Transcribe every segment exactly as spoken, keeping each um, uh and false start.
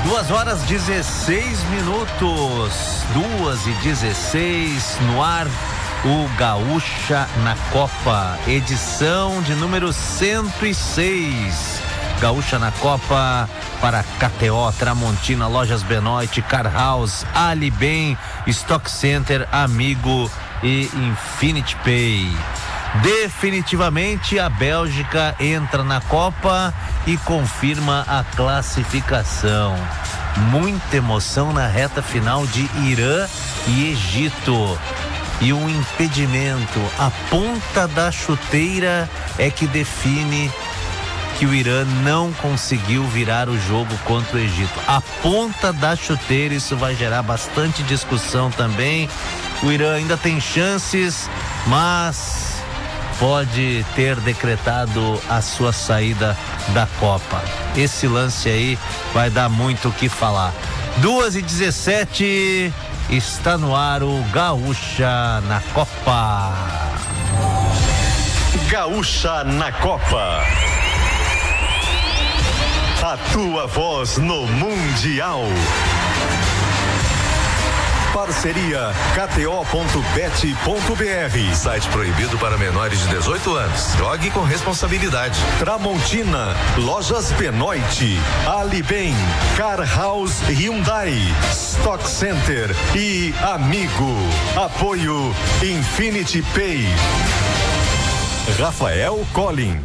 Duas horas dezesseis minutos, duas e dezesseis no ar, o Gaúcha na Copa, edição de número cento e seis. Gaúcha na Copa para K T O, Tramontina, Lojas Benoit, Car House, Ali Bem, Stock Center, Amigo e Infinity Pay. Definitivamente a Bélgica entra na Copa e confirma a classificação. Muita emoção na reta final de Irã e Egito. E um impedimento, a ponta da chuteira é que define que o Irã não conseguiu virar o jogo contra o Egito. A ponta da chuteira, isso vai gerar bastante discussão também. O Irã ainda tem chances, mas pode ter decretado a sua saída da Copa. Esse lance aí vai dar muito o que falar. duas e dezessete, está no ar o Gaúcha na Copa. Gaúcha na Copa. A tua voz no Mundial. Parceria K T O ponto bet ponto B R. Site proibido para menores de dezoito anos. Jogue com responsabilidade. Tramontina, Lojas Benoit, Ali Bem, Car House Hyundai, Stock Center e Amigo. Apoio Infinity Pay. Rafael Collin.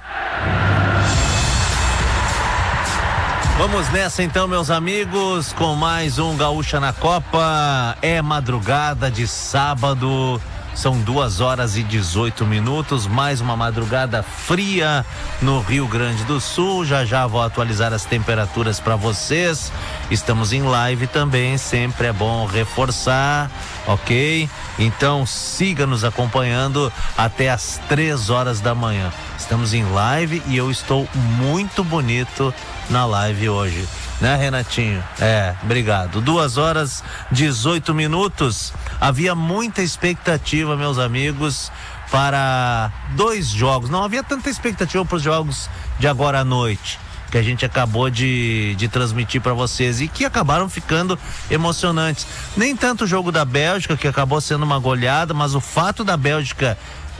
Vamos nessa então, meus amigos, com mais um Gaúcha na Copa. É madrugada de sábado, são duas horas e dezoito minutos, mais uma madrugada fria no Rio Grande do Sul. Já já vou atualizar as temperaturas para vocês. Estamos em live também, sempre é bom reforçar, ok? Então siga nos acompanhando até as três horas da manhã. Estamos em live e eu estou muito bonito na live hoje, né, Renatinho? É, obrigado. Duas horas, dezoito minutos. Havia muita expectativa, meus amigos, para dois jogos. Não havia tanta expectativa para os jogos de agora à noite, que a gente acabou de, de transmitir para vocês e que acabaram ficando emocionantes. Nem tanto o jogo da Bélgica, que acabou sendo uma goleada, mas o fato da Bélgica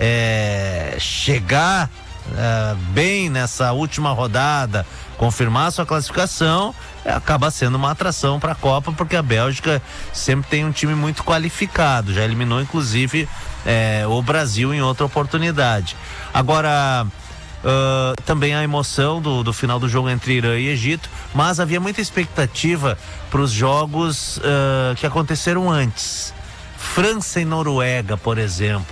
é, chegar é, bem nessa última rodada, confirmar sua classificação, é, acaba sendo uma atração para a Copa, porque a Bélgica sempre tem um time muito qualificado, já eliminou inclusive é, o Brasil em outra oportunidade. Agora, uh, também a emoção do, do final do jogo entre Irã e Egito, mas havia muita expectativa para os jogos uh, que aconteceram antes. França e Noruega, por exemplo,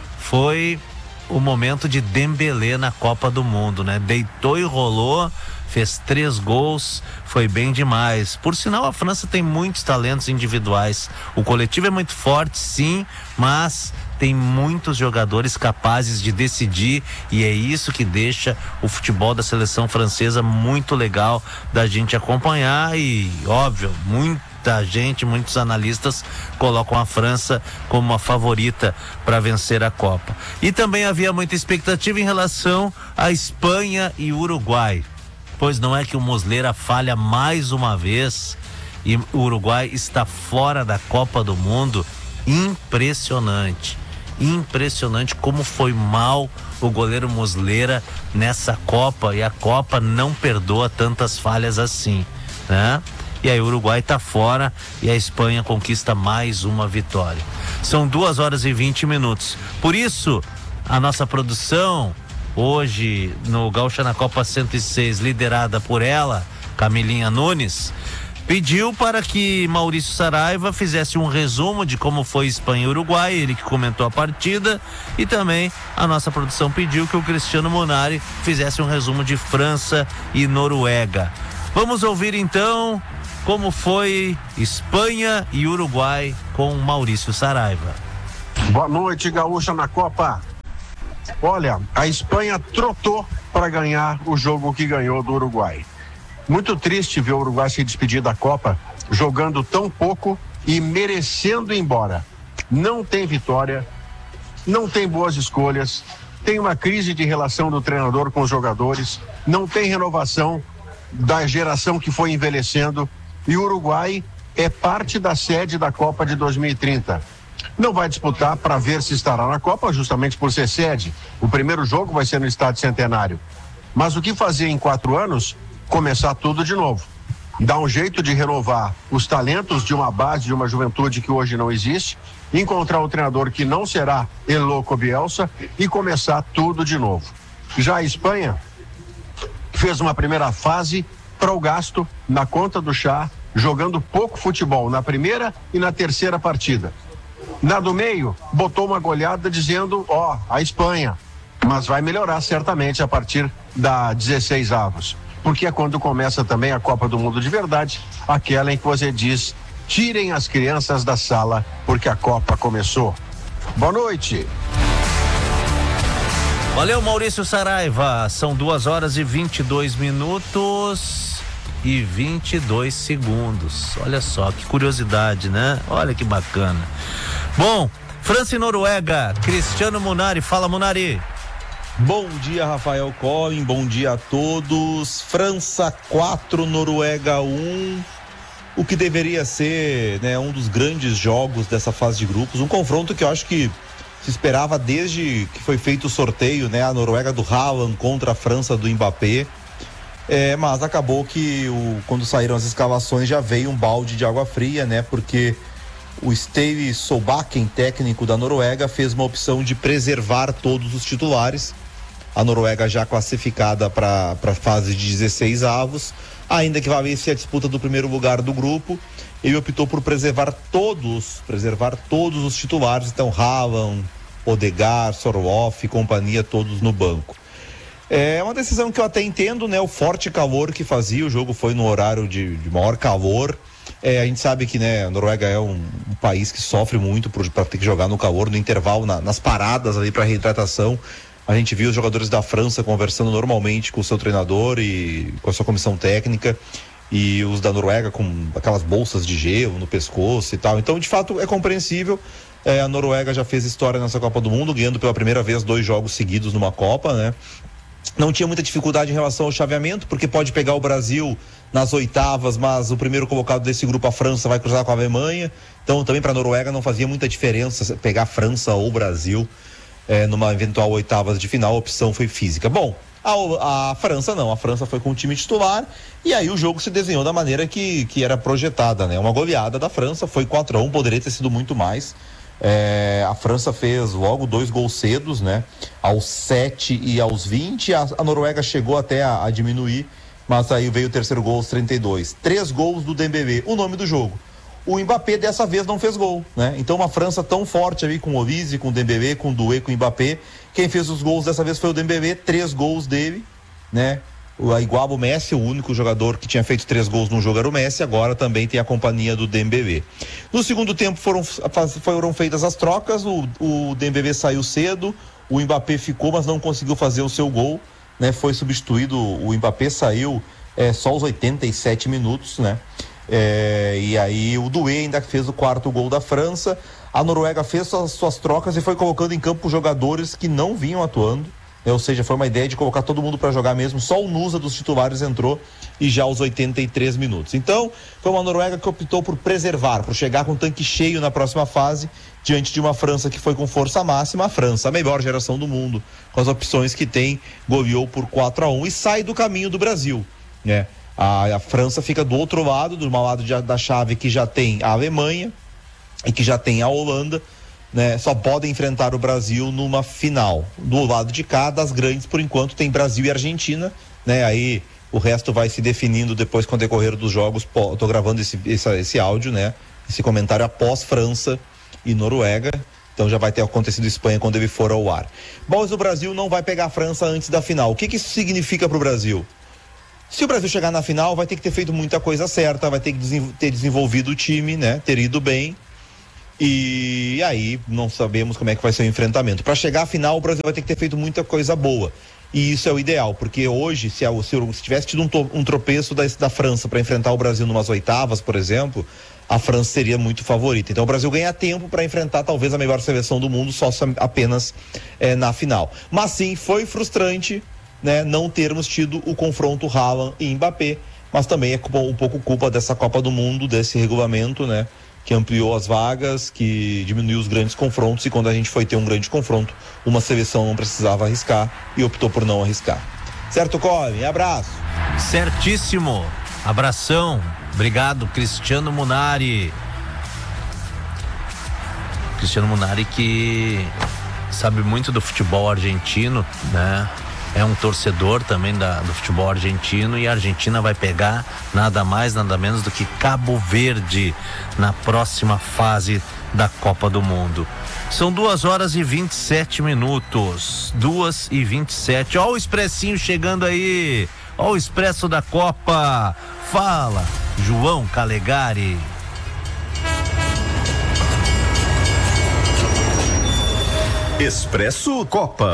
foi o momento de Dembélé na Copa do Mundo, né? Deitou e rolou, fez três gols, foi bem demais. Por sinal, a França tem muitos talentos individuais. O coletivo é muito forte, sim, mas tem muitos jogadores capazes de decidir, e é isso que deixa o futebol da seleção francesa muito legal da gente acompanhar. E, óbvio, muito Muita gente, muitos analistas colocam a França como a favorita para vencer a Copa. E também havia muita expectativa em relação à Espanha e Uruguai, pois não é que o Muslera falha mais uma vez e o Uruguai está fora da Copa do Mundo. Impressionante, impressionante como foi mal o goleiro Muslera nessa Copa, e a Copa não perdoa tantas falhas assim, né? E aí o Uruguai está fora e a Espanha conquista mais uma vitória. São duas horas e vinte minutos. Por isso, a nossa produção hoje no Gaúcha na Copa cento e seis, liderada por ela, Camilinha Nunes, pediu para que Maurício Saraiva fizesse um resumo de como foi Espanha e Uruguai, ele que comentou a partida, e também a nossa produção pediu que o Cristiano Munari fizesse um resumo de França e Noruega. Vamos ouvir então como foi Espanha e Uruguai com Maurício Saraiva. Boa noite, Gaúcha na Copa. Olha, a Espanha trotou para ganhar o jogo que ganhou do Uruguai. Muito triste ver o Uruguai se despedir da Copa jogando tão pouco e merecendo ir embora. Não tem vitória, não tem boas escolhas, tem uma crise de relação do treinador com os jogadores, não tem renovação da geração que foi envelhecendo. e o Uruguai é parte da sede da Copa de dois mil e trinta. Não vai disputar para ver se estará na Copa, justamente por ser sede. O primeiro jogo vai ser no Estádio Centenário. Mas o que fazer em quatro anos? Começar tudo de novo. Dar um jeito de renovar os talentos de uma base, de uma juventude que hoje não existe, encontrar um treinador que não será El Loco Bielsa e começar tudo de novo. Já a Espanha fez uma primeira fase para o gasto na conta do chá, jogando pouco futebol na primeira e na terceira partida. Na do meio, botou uma goleada dizendo, ó, oh, a Espanha, mas vai melhorar certamente a partir da dezesseis avos, porque é quando começa também a Copa do Mundo de verdade, aquela em que você diz, tirem as crianças da sala, porque a Copa começou. Boa noite. Valeu, Maurício Saraiva, são duas horas e vinte e dois minutos e vinte e dois segundos, olha só, que curiosidade, né? Olha que bacana. Bom, França e Noruega, Cristiano Munari, fala Munari. Bom dia, Rafael Collin, bom dia a todos. França quatro, Noruega um, o que deveria ser, né, um dos grandes jogos dessa fase de grupos, um confronto que eu acho que se esperava desde que foi feito o sorteio, né, a Noruega do Haaland contra a França do Mbappé, é, mas acabou que o, quando saíram as escalações já veio um balde de água fria, né, porque o Steve Solbakken, técnico da Noruega, fez uma opção de preservar todos os titulares. A Noruega já classificada para a fase de dezesseis avos, ainda que valesse a disputa do primeiro lugar do grupo, ele optou por preservar todos, preservar todos os titulares, então Haaland, Odegaard, Sorloth e companhia, todos no banco. É uma decisão que eu até entendo, né? O forte calor que fazia, o jogo foi no horário de, de maior calor. É, a gente sabe que, né, a Noruega é um, um país que sofre muito para ter que jogar no calor, no intervalo, na, nas paradas ali para reidratação. A gente viu os jogadores da França conversando normalmente com o seu treinador e com a sua comissão técnica, e os da Noruega com aquelas bolsas de gelo no pescoço e tal. Então, de fato, é compreensível. É, a Noruega já fez história nessa Copa do Mundo, ganhando pela primeira vez dois jogos seguidos numa Copa, né? Não tinha muita dificuldade em relação ao chaveamento, porque pode pegar o Brasil nas oitavas, mas o primeiro colocado desse grupo, a França, vai cruzar com a Alemanha. Então, também para a Noruega não fazia muita diferença pegar a França ou o Brasil é, numa eventual oitavas de final. A opção foi física. Bom, a, a França não. A França foi com o time titular e aí o jogo se desenhou da maneira que, que era projetada, né? Uma goleada da França, foi quatro a um, poderia ter sido muito mais. É, a França fez logo dois gols cedos, né? Aos sete e aos vinte. A, a Noruega chegou até a, a diminuir, mas aí veio o terceiro gol aos trinta e dois. Três gols do Dembélé, o nome do jogo. O Mbappé dessa vez não fez gol, né? Então uma França tão forte ali com o Olise, com o Dembélé, com o Doué, com o Mbappé. Quem fez os gols dessa vez foi o Dembélé, três gols dele, né? Igual o Messi, o único jogador que tinha feito três gols num jogo era o Messi, agora também tem a companhia do Dembélé. No segundo tempo foram, foram feitas as trocas, o, o Dembélé saiu cedo, o Mbappé ficou, mas não conseguiu fazer o seu gol, né? Foi substituído, o Mbappé saiu é, só aos oitenta e sete minutos, né? É, e aí o Doué ainda fez o quarto gol da França. A Noruega fez suas, suas trocas e foi colocando em campo jogadores que não vinham atuando. Ou seja, foi uma ideia de colocar todo mundo para jogar mesmo. Só o Nusa dos titulares entrou e já aos oitenta e três minutos. Então, foi uma Noruega que optou por preservar, por chegar com o tanque cheio na próxima fase, diante de uma França que foi com força máxima. A França, a melhor geração do mundo, com as opções que tem, goleou por quatro a um e sai do caminho do Brasil, né? A, a França fica do outro lado, do lado de, da chave que já tem a Alemanha e que já tem a Holanda, né? Só podem enfrentar o Brasil numa final. Do lado de cá, das grandes, por enquanto, tem Brasil e Argentina, né? Aí o resto vai se definindo depois com o decorrer dos jogos. Eu tô gravando esse, esse, esse áudio, né? Esse comentário após França e Noruega. Então já vai ter acontecido Espanha quando ele for ao ar. Bom, mas o Brasil não vai pegar a França antes da final. O que que isso significa pro Brasil? Se o Brasil chegar na final, vai ter que ter feito muita coisa certa, vai ter que ter desenvolvido o time, né? Ter ido bem. E aí não sabemos como é que vai ser o enfrentamento. Para chegar à final, o Brasil vai ter que ter feito muita coisa boa. E isso é o ideal, porque hoje, se, a, se, se tivesse tido um, to, um tropeço da, da França para enfrentar o Brasil numas oitavas, por exemplo, a França seria muito favorita. Então o Brasil ganha tempo para enfrentar talvez a melhor seleção do mundo, só apenas é, na final. Mas sim, foi frustrante, né, não termos tido o confronto Haaland e Mbappé. mas também é um pouco culpa dessa Copa do Mundo, desse regulamento, né? Que ampliou as vagas, que diminuiu os grandes confrontos, e quando a gente foi ter um grande confronto, uma seleção não precisava arriscar e optou por não arriscar. Certo, Colin? Abraço. Certíssimo. Abração. Obrigado, Cristiano Munari. Cristiano Munari, que sabe muito do futebol argentino, né? É um torcedor também da, do futebol argentino, e a Argentina vai pegar nada mais, nada menos do que Cabo Verde na próxima fase da Copa do Mundo. São duas horas e vinte e sete minutos. Duas e vinte e sete. Ó o expressinho chegando aí. Ó o expresso da Copa. Fala, João Calegari. Expresso Copa.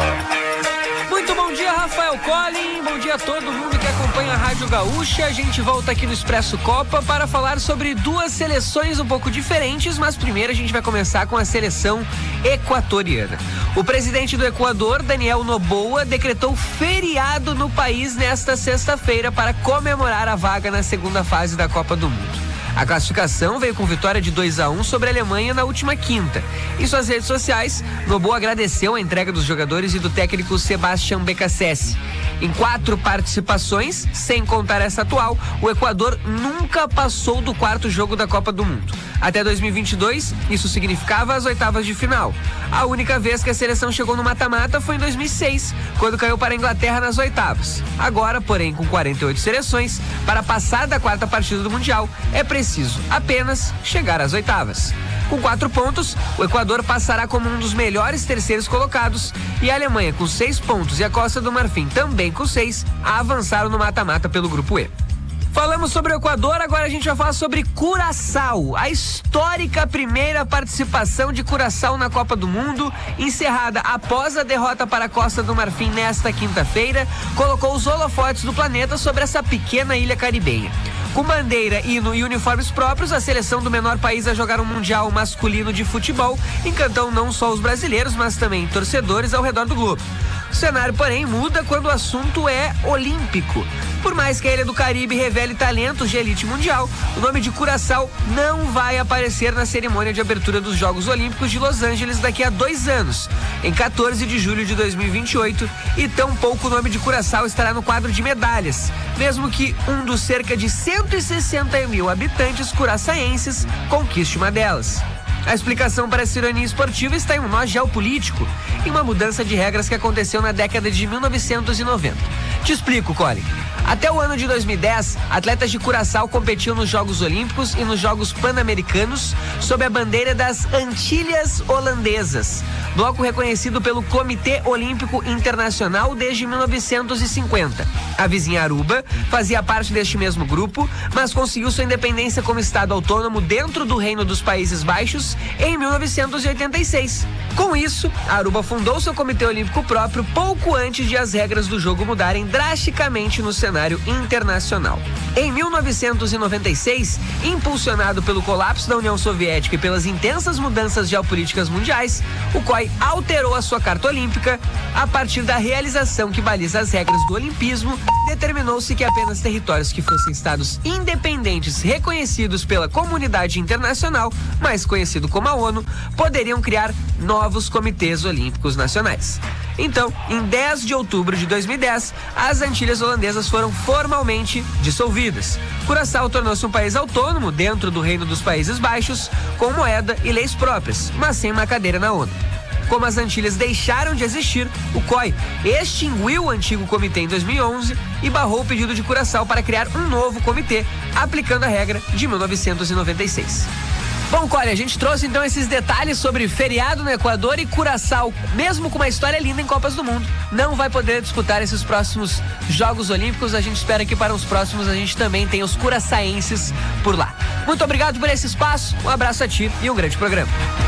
Muito bom dia, Rafael Collin. Bom dia a todo mundo que acompanha a Rádio Gaúcha. A gente volta aqui no Expresso Copa para falar sobre duas seleções um pouco diferentes, mas primeiro a gente vai começar com a seleção equatoriana. O presidente do Equador, Daniel Noboa, decretou feriado no país nesta sexta-feira para comemorar a vaga na segunda fase da Copa do Mundo. A classificação veio com vitória de dois a um sobre a Alemanha na última quinta. Em suas redes sociais, Noboa agradeceu a entrega dos jogadores e do técnico Sebastián Beccacece. Em quatro participações, sem contar essa atual, o Equador nunca passou do quarto jogo da Copa do Mundo. Até dois mil e vinte e dois, isso significava as oitavas de final. A única vez que a seleção chegou no mata-mata foi em dois mil e seis, quando caiu para a Inglaterra nas oitavas. Agora, porém, com quarenta e oito seleções, para passar da quarta partida do Mundial, é preciso apenas chegar às oitavas. Com quatro pontos, o Equador passará como um dos melhores terceiros colocados, e a Alemanha, com seis pontos, e a Costa do Marfim também com seis, avançaram no mata-mata pelo Grupo E. Falamos sobre o Equador, agora a gente vai falar sobre Curaçao. A histórica primeira participação de Curaçao na Copa do Mundo, encerrada após a derrota para a Costa do Marfim nesta quinta-feira, colocou os holofotes do planeta sobre essa pequena ilha caribenha. Com bandeira, hino e uniformes próprios, a seleção do menor país a jogar um mundial masculino de futebol encantou não só os brasileiros, mas também torcedores ao redor do globo. O cenário, porém, muda quando o assunto é olímpico. Por mais que a Ilha do Caribe revele talentos de elite mundial, o nome de Curaçao não vai aparecer na cerimônia de abertura dos Jogos Olímpicos de Los Angeles daqui a dois anos, em quatorze de julho de dois mil e vinte e oito, e tampouco o nome de Curaçao estará no quadro de medalhas, mesmo que um dos cerca de cento e sessenta mil habitantes curaçaenses conquiste uma delas. A explicação para essa ironia esportiva está em um nó geopolítico e uma mudança de regras que aconteceu na década de mil novecentos e noventa. Te explico, Colin. Até o ano de dois mil e dez, atletas de Curaçao competiam nos Jogos Olímpicos e nos Jogos Pan-Americanos sob a bandeira das Antilhas Holandesas, bloco reconhecido pelo Comitê Olímpico Internacional desde mil novecentos e cinquenta. A vizinha Aruba fazia parte deste mesmo grupo, mas conseguiu sua independência como estado autônomo dentro do Reino dos Países Baixos em mil novecentos e oitenta e seis. Com isso, a Aruba fundou seu Comitê Olímpico próprio pouco antes de as regras do jogo mudarem drasticamente no cenário internacional. Em mil novecentos e noventa e seis, impulsionado pelo colapso da União Soviética e pelas intensas mudanças geopolíticas mundiais, o C O I alterou a sua Carta Olímpica. A partir da realização que baliza as regras do olimpismo, determinou-se que apenas territórios que fossem estados independentes reconhecidos pela comunidade internacional, mais conhecido como a ONU, poderiam criar novos comitês olímpicos nacionais. Então, em dez de outubro de dois mil e dez, as Antilhas Holandesas foram formalmente dissolvidas. Curaçao tornou-se um país autônomo dentro do Reino dos Países Baixos, com moeda e leis próprias, mas sem uma cadeira na ONU. Como as Antilhas deixaram de existir, o C O I extinguiu o antigo comitê em dois mil e onze e barrou o pedido de Curaçao para criar um novo comitê, aplicando a regra de mil novecentos e noventa e seis. Bom, Cole, a gente trouxe então esses detalhes sobre feriado no Equador, e Curaçao, mesmo com uma história linda em Copas do Mundo, não vai poder disputar esses próximos Jogos Olímpicos. A gente espera que para os próximos a gente também tenha os curaçaenses por lá. Muito obrigado por esse espaço, um abraço a ti e um grande programa.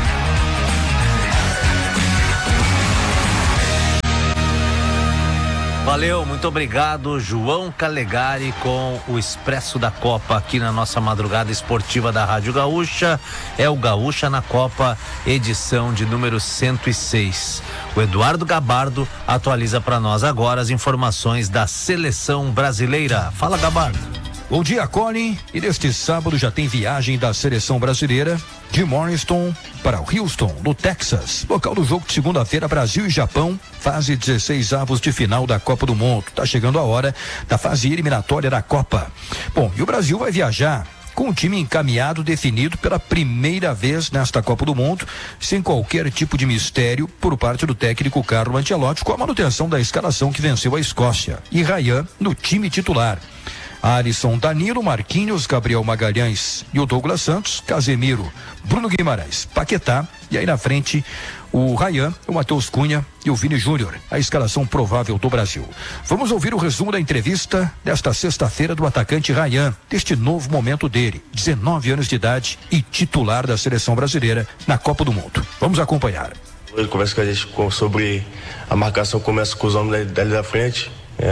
Valeu, muito obrigado, João Calegari, com o Expresso da Copa aqui na nossa madrugada esportiva da Rádio Gaúcha. É o Gaúcha na Copa, edição de número cento e seis. O Eduardo Gabardo atualiza para nós agora as informações da seleção brasileira. Fala, Gabardo. Bom dia, Colin. E neste sábado já tem viagem da seleção brasileira de Morriston para Houston, no Texas. Local do jogo de segunda-feira, Brasil e Japão, fase dezesseis avos de final da Copa do Mundo. Tá chegando a hora da fase eliminatória da Copa. Bom, e o Brasil vai viajar com o time encaminhado, definido pela primeira vez nesta Copa do Mundo, sem qualquer tipo de mistério por parte do técnico Carlo Ancelotti, com a manutenção da escalação que venceu a Escócia. E Ryan no time titular. Alisson, Danilo, Marquinhos, Gabriel Magalhães e o Douglas Santos, Casemiro, Bruno Guimarães, Paquetá, e aí na frente o Ryan, o Matheus Cunha e o Vini Júnior, a escalação provável do Brasil. Vamos ouvir o resumo da entrevista desta sexta-feira do atacante Ryan, deste novo momento dele, dezenove anos de idade e titular da seleção brasileira na Copa do Mundo. Vamos acompanhar. Ele conversa com a gente sobre a marcação, começa com os homens dali da frente,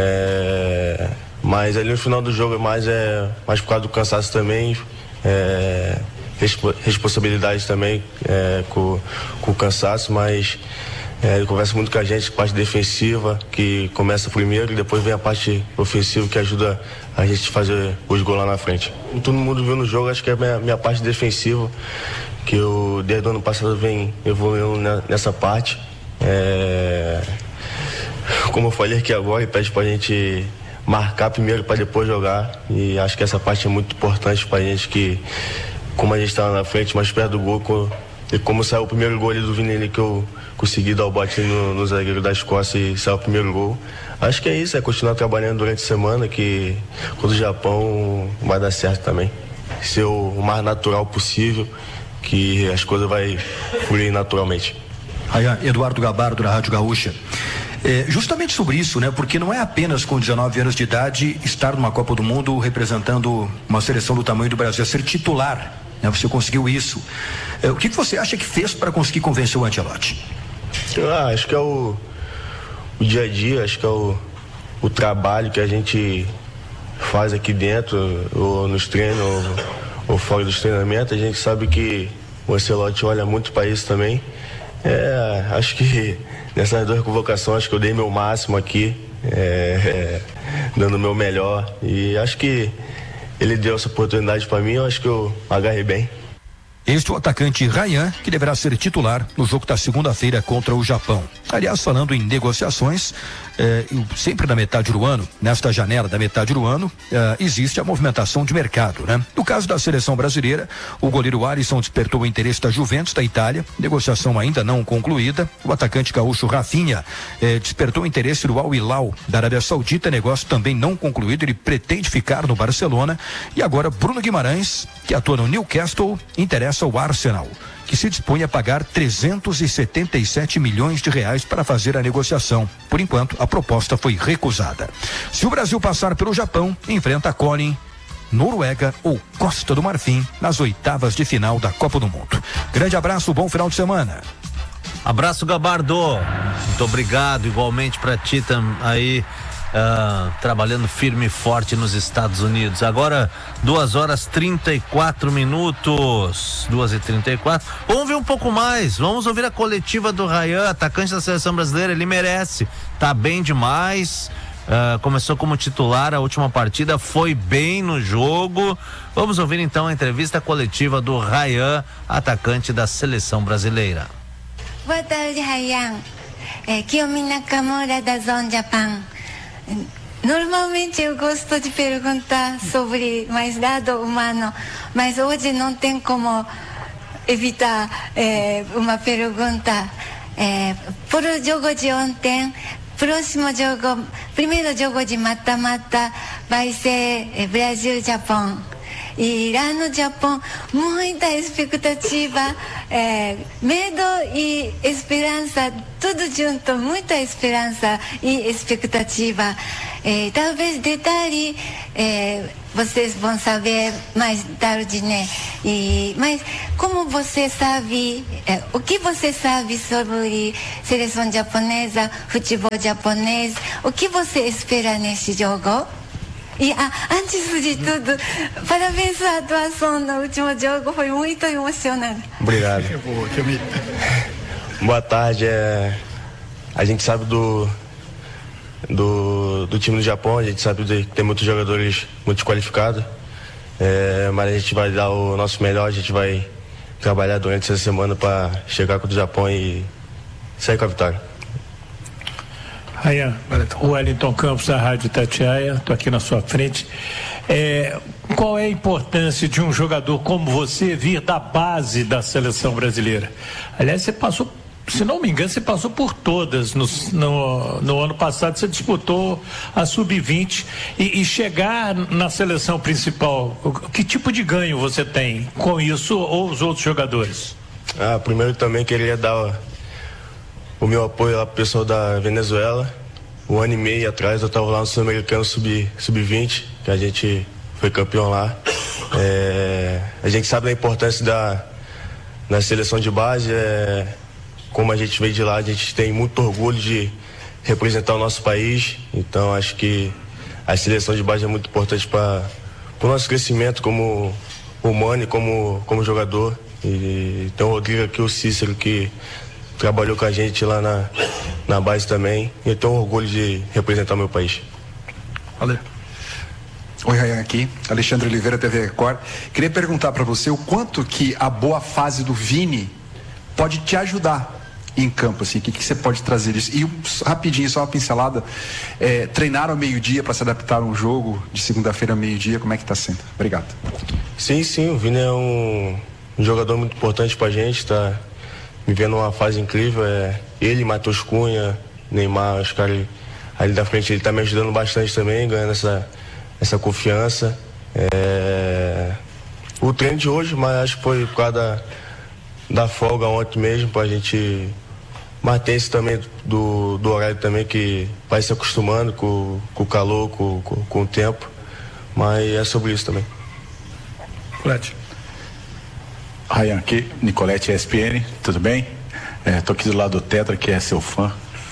é... mas ali no final do jogo é mais, é, mais por causa do cansaço também, é, resp- responsabilidade também é, com, com o cansaço, mas é, ele conversa muito com a gente, parte defensiva, que começa primeiro e depois vem a parte ofensiva que ajuda a gente a fazer os gols lá na frente. Todo mundo viu no jogo, acho que é a minha, minha parte defensiva, que eu desde o ano passado vem evoluindo nessa parte. É, como eu falei aqui agora, pede pra gente marcar primeiro para depois jogar, e acho que essa parte é muito importante para a gente, que como a gente está na frente, mais perto do gol, e como saiu o primeiro gol ali do Vini ali, que eu consegui dar o bote no, no zagueiro da Escócia e saiu o primeiro gol, acho que é isso, é continuar trabalhando durante a semana, que contra o Japão vai dar certo também, ser o, o mais natural possível, que as coisas vão fluir naturalmente. Aí, Eduardo Gabardo, da Rádio Gaúcha. É, justamente sobre isso, né? Porque não é apenas com dezenove anos de idade estar numa Copa do Mundo representando uma seleção do tamanho do Brasil, é ser titular, né? Você conseguiu isso. É, o que, que você acha que fez para conseguir convencer o Ancelotti? Ah, acho que é o, o dia a dia, acho que é o, o trabalho que a gente faz aqui dentro, ou nos treinos, ou, ou fora dos treinamentos. A gente sabe que o Ancelotti olha muito para isso também. É, acho que nessas duas convocações, acho que eu dei meu máximo aqui, é, é, dando o meu melhor, e acho que ele deu essa oportunidade para mim, eu acho que eu agarrei bem. Este é o atacante Ryan, que deverá ser titular no jogo da segunda-feira contra o Japão. Aliás, falando em negociações, eh, sempre na metade do ano, nesta janela da metade do ano, eh, existe a movimentação de mercado, né? No caso da seleção brasileira, o goleiro Alisson despertou o interesse da Juventus da Itália, negociação ainda não concluída. O atacante gaúcho Rafinha eh, despertou o interesse do Al Hilal da Arábia Saudita, negócio também não concluído, ele pretende ficar no Barcelona. E agora Bruno Guimarães, que atua no Newcastle, interessa ao Arsenal, que se dispõe a pagar trezentos e setenta e sete milhões de reais para fazer a negociação. Por enquanto, a proposta foi recusada. Se o Brasil passar pelo Japão, enfrenta Colin, Noruega ou Costa do Marfim nas oitavas de final da Copa do Mundo. Grande abraço, bom final de semana. Abraço, Gabardo. Muito obrigado, igualmente para ti tam, aí. Uh, trabalhando firme e forte nos Estados Unidos. Agora, duas horas trinta e quatro minutos. duas e trinta e quatro. Vamos ouvir um pouco mais. Vamos ouvir a coletiva do Ryan, atacante da seleção brasileira. Ele merece. Tá bem demais. Uh, começou como titular a última partida. Foi bem no jogo. Vamos ouvir então a entrevista coletiva do Ryan, atacante da seleção brasileira. Boa tarde, Ryan. É, Kiyomi Nakamura da Zone Japan. Normalmente eu gosto de perguntar sobre mais lado humano, mas hoje não tem como evitar é, uma pergunta. É, por o jogo de ontem, próximo jogo, primeiro jogo de mata-mata vai ser é, Brasil-Japão. E lá no Japão, muita expectativa, é, medo e esperança, tudo junto, muita esperança e expectativa. É, talvez detalhe, é, vocês vão saber mais tarde, né? E, mas como você sabe, é, o que você sabe sobre seleção japonesa, futebol japonês, o que você espera nesse jogo? E ah, antes de tudo, parabéns à atuação no último jogo, foi muito emocionante. Obrigado. Boa tarde. É, a gente sabe do, do, do time do Japão. A gente sabe que tem muitos jogadores muito qualificados, é, mas a gente vai dar o nosso melhor, a gente vai trabalhar durante essa semana para chegar com o Japão e sair com a vitória. Rayan, o Wellington Campos da Rádio Itatiaia, estou aqui na sua frente. É, qual é a importância de um jogador como você vir da base da seleção brasileira? Aliás, você passou, se não me engano, você passou por todas. No, no, no ano passado você disputou a sub vinte e, e chegar na seleção principal, que tipo de ganho você tem com isso ou os outros jogadores? Ah, primeiro também queria dar o meu apoio lá pro pessoal da Venezuela. Um ano e meio atrás eu estava lá no Sul-Americano sub vinte, que a gente foi campeão lá. É, a gente sabe da importância da, da seleção de base. É, como a gente veio de lá, a gente tem muito orgulho de representar o nosso país. Então acho que a seleção de base é muito importante para o nosso crescimento como humano e como, como jogador. E tem o Rodrigo aqui, o Cícero, que trabalhou com a gente lá na, na base também. E eu tenho orgulho de representar o meu país. Valeu. Oi, Rayan, aqui, Alexandre Oliveira, T V Record. Queria perguntar para você o quanto que a boa fase do Vini pode te ajudar em campo, assim, o que, que você pode trazer disso? E rapidinho, só uma pincelada, é, treinar ao meio-dia para se adaptar a um jogo de segunda-feira ao meio-dia, como é que está sendo? Obrigado. Sim, sim, o Vini é um, um jogador muito importante para a gente, tá vivendo uma fase incrível. É, ele, Matheus Cunha, Neymar, os caras ali da frente, ele está me ajudando bastante também, ganhando essa, essa confiança. É, o treino de hoje, mas acho que foi por causa da, da folga ontem mesmo, para a gente manter esse também do, do horário também, que vai se acostumando com, com o calor, com, com, com o tempo, mas é sobre isso também. Colete. Rayan aqui, Nicolete E S P N, tudo bem? Estou é, aqui do lado do Tetra, que é seu fã,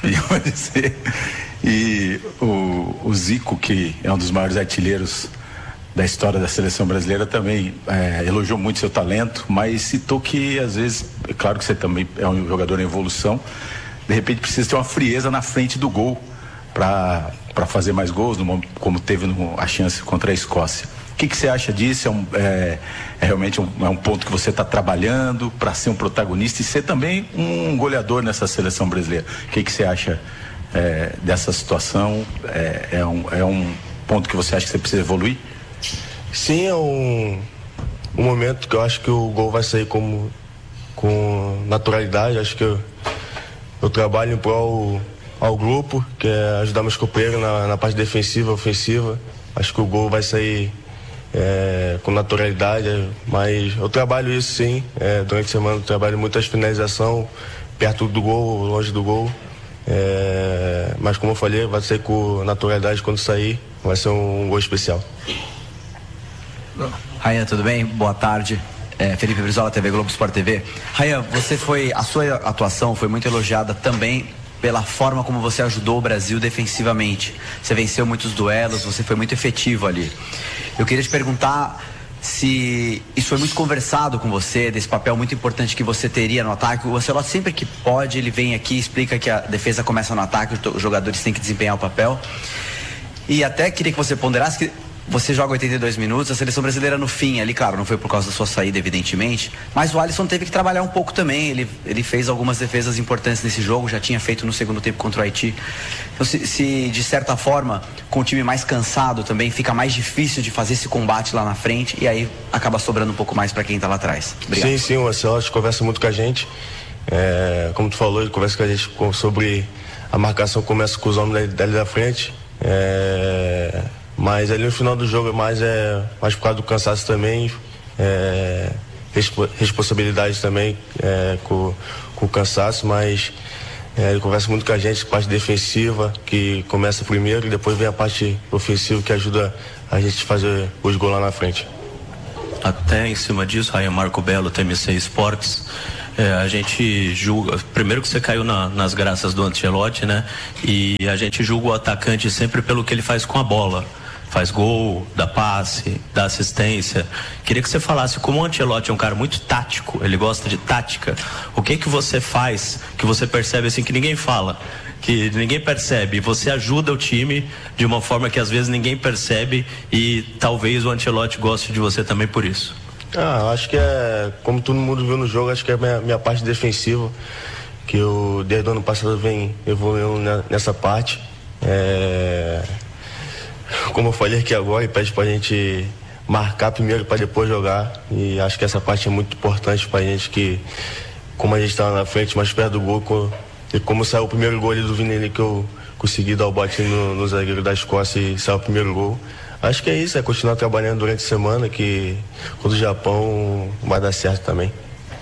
e, e o, o Zico, que é um dos maiores artilheiros da história da seleção brasileira, também é, elogiou muito seu talento, mas citou que às vezes, é claro que você também é um jogador em evolução, de repente precisa ter uma frieza na frente do gol para para fazer mais gols, no, como teve no, a chance contra a Escócia. O que, que você acha disso? É, um, é, é realmente um, é um ponto que você está trabalhando para ser um protagonista e ser também um goleador nessa seleção brasileira. O que, que você acha é, dessa situação? É, é, um, é um ponto que você acha que você precisa evoluir? Sim, é um, um momento que eu acho que o gol vai sair como, com naturalidade. Acho que eu, eu trabalho em prol ao grupo, que é ajudar meus companheiros na, na parte defensiva, ofensiva. Acho que o gol vai sair é, com naturalidade, mas eu trabalho isso sim. É, durante a semana eu trabalho muitas finalização perto do gol, longe do gol. É, mas como eu falei, vai sair com naturalidade quando sair. Vai ser um, um gol especial. Rayan, tudo bem? Boa tarde. É, Felipe Brizola, T V Globo Sport T V. Rayan, você foi, a sua atuação foi muito elogiada também pela forma como você ajudou o Brasil defensivamente. Você venceu muitos duelos, você foi muito efetivo ali. Eu queria te perguntar se isso foi muito conversado com você, desse papel muito importante que você teria no ataque. O Ancelotti, sempre que pode, ele vem aqui e explica que a defesa começa no ataque, os jogadores têm que desempenhar o papel. E até queria que você ponderasse que você joga oitenta e dois minutos, a seleção brasileira no fim ali, claro, não foi por causa da sua saída, evidentemente, mas o Alisson teve que trabalhar um pouco também. Ele, ele fez algumas defesas importantes nesse jogo, já tinha feito no segundo tempo contra o Haiti. Então, se, se de certa forma, com o time mais cansado também, fica mais difícil de fazer esse combate lá na frente, e aí acaba sobrando um pouco mais para quem tá lá atrás. Obrigado. Sim, sim, o Ancelotti conversa muito com a gente. É, como tu falou, ele conversa com a gente sobre a marcação, começa com os homens dali da frente. É, mas ali no final do jogo mais é mais por causa do cansaço também, é, respo, responsabilidade também é, com, com o cansaço, mas é, ele conversa muito com a gente, parte defensiva, que começa primeiro, e depois vem a parte ofensiva, que ajuda a gente a fazer os gols lá na frente. Até em cima disso, Rayan, Marco Belo, T M C Esportes, é, a gente julga, primeiro que você caiu na, nas graças do Ancelotti, né? E a gente julga o atacante sempre pelo que ele faz com a bola. Faz gol, dá passe, dá assistência. Queria que você falasse, como o Ancelotti é um cara muito tático, ele gosta de tática, o que que você faz, que você percebe assim que ninguém fala, que ninguém percebe. Você ajuda o time de uma forma que às vezes ninguém percebe e talvez o Ancelotti goste de você também por isso. Ah, acho que é, como todo mundo viu no jogo, acho que é a minha, minha parte defensiva, que eu desde o ano passado vem evoluindo nessa parte. É, como eu falei aqui agora, pede pra gente marcar primeiro para depois jogar, e acho que essa parte é muito importante pra gente, que como a gente tá na frente, mais perto do gol, e como saiu o primeiro gol ali do Vini ali, que eu consegui dar o bote no, no zagueiro da Escócia e saiu o primeiro gol. Acho que é isso, é continuar trabalhando durante a semana, que quando o Japão vai dar certo também.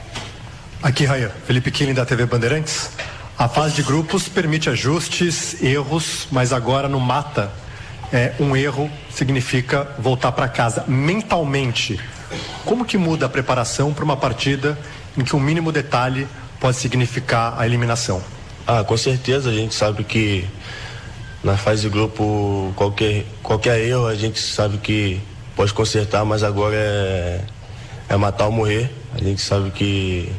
Aqui, Raia, Felipe Killing da T V Bandeirantes. A fase de grupos permite ajustes, erros, mas agora no mata, é, um erro significa voltar para casa. Mentalmente, como que muda a preparação para uma partida em que um mínimo detalhe pode significar a eliminação? Ah, com certeza, a gente sabe que na fase de grupo qualquer, qualquer erro a gente sabe que pode consertar, mas agora é, é matar ou morrer. A gente sabe que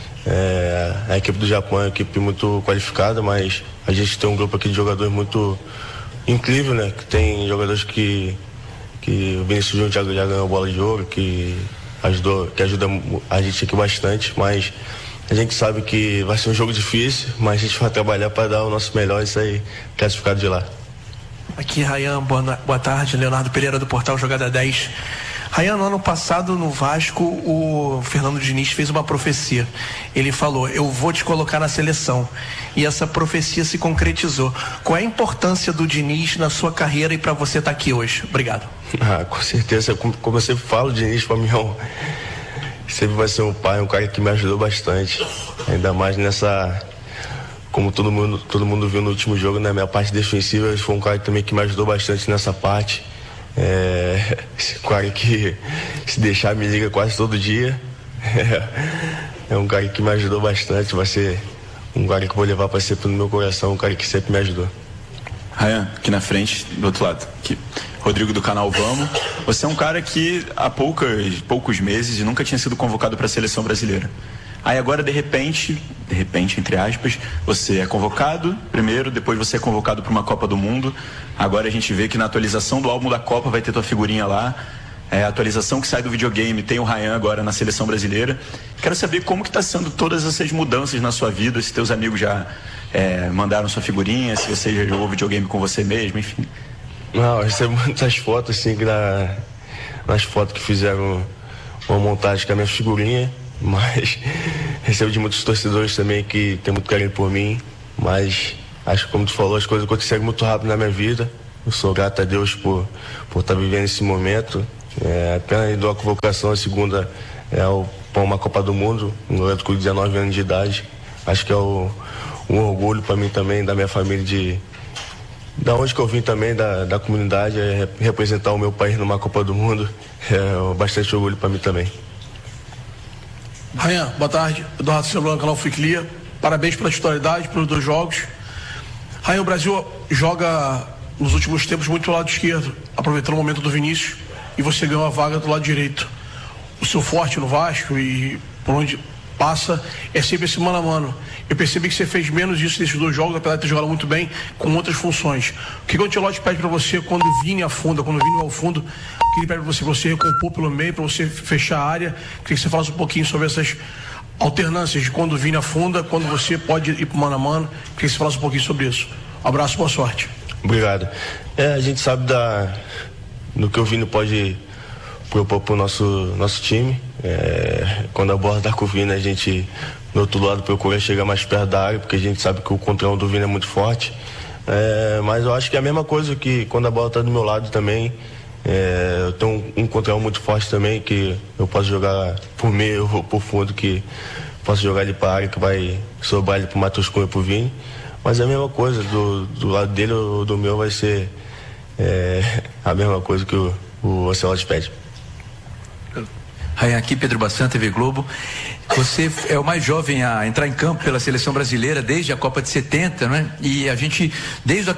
é, a equipe do Japão é uma equipe muito qualificada, mas a gente tem um grupo aqui de jogadores muito incrível, né? Que tem jogadores que, que o Vinícius Júnior já, já ganhou bola de ouro, que ajudou, que ajuda a gente aqui bastante, mas a gente sabe que vai ser um jogo difícil, mas a gente vai trabalhar para dar o nosso melhor e sair classificado de lá. Aqui, Rayan, boa, boa tarde, Leonardo Pereira do Portal Jogada dez. Rayan, no ano passado no Vasco, o Fernando Diniz fez uma profecia. Ele falou, eu vou te colocar na seleção. E essa profecia se concretizou. Qual é a importância do Diniz na sua carreira e para você estar aqui hoje? Obrigado. Ah, com certeza, como, como eu sempre falo, o Diniz para mim é um, sempre vai ser um pai, um cara que me ajudou bastante. Ainda mais nessa, como todo mundo, todo mundo viu no último jogo, né? Minha parte defensiva, ele foi um cara também que me ajudou bastante nessa parte. É, esse cara que se deixar me liga quase todo dia. É, é um cara que me ajudou bastante, vai ser um cara que eu vou levar para sempre no meu coração, um cara que sempre me ajudou. Rayan, aqui na frente, do outro lado, aqui. Rodrigo do canal Vamos. Você é um cara que há poucas, poucos meses nunca tinha sido convocado para a seleção brasileira. Aí agora, de repente, de repente, entre aspas, você é convocado primeiro, depois você é convocado para uma Copa do Mundo. Agora a gente vê que na atualização do álbum da Copa vai ter tua figurinha lá. É, a atualização que sai do videogame tem o Rayan agora na seleção brasileira. Quero saber como que está sendo todas essas mudanças na sua vida, se teus amigos já é, mandaram sua figurinha, se você já jogou videogame com você mesmo, enfim. Não, eu recebo muitas fotos, assim, que na, nas fotos que fizeram uma montagem com a minha figurinha. Mas recebo de muitos torcedores também que tem muito carinho por mim, mas acho que, como tu falou, as coisas aconteceram muito rápido na minha vida. Eu sou grato a Deus por por estar vivendo esse momento. É, apenas dou a convocação, a segunda é o, para uma Copa do Mundo, um garoto com dezenove anos de idade. Acho que é o, um orgulho para mim também, da minha família, de da onde que eu vim também, da, da comunidade, é representar o meu país numa Copa do Mundo. É bastante orgulho para mim também. Rayan, boa tarde. Eduardo Silva, canal Ficlia. Parabéns pela titularidade, pelos dois jogos. Rayan, o Brasil joga nos últimos tempos muito do lado esquerdo, aproveitando o momento do Vinícius, e você ganhou a vaga do lado direito. O seu forte no Vasco e por onde passa é sempre esse mano a mano. Eu percebi que você fez menos isso nesses dois jogos, apesar de ter jogado muito bem, com outras funções. O que o Ancelotti pede para você quando o Vini afunda, quando o Vini vai ao fundo, o que ele pede para você, você recompor pelo meio, para você fechar a área? Queria que você falasse um pouquinho sobre essas alternâncias de quando o Vini afunda, quando você pode ir para mano a mano. Queria que você falasse um pouquinho sobre isso. Um abraço, boa sorte. Obrigado. É, a gente sabe da, do que o Vini pode propor para o nosso, nosso time. É, quando a bola está com o Vini, a gente, do outro lado, procura chegar mais perto da área, porque a gente sabe que o controle do Vini é muito forte. É, mas eu acho que é a mesma coisa que quando a bola está do meu lado também. É, eu tenho um, um controle muito forte também, que eu posso jogar por meio ou por fundo, que posso jogar ali para a área, que vai sobrar ali para o Matheus Cunha e para o Vini. Mas é a mesma coisa, do, do lado dele ou do meu vai ser é, a mesma coisa que o, o Ancelotti pede. Rayan, aqui Pedro Bassan, T V Globo. Você é o mais jovem a entrar em campo pela seleção brasileira desde a Copa de setenta, né? E a gente, desde a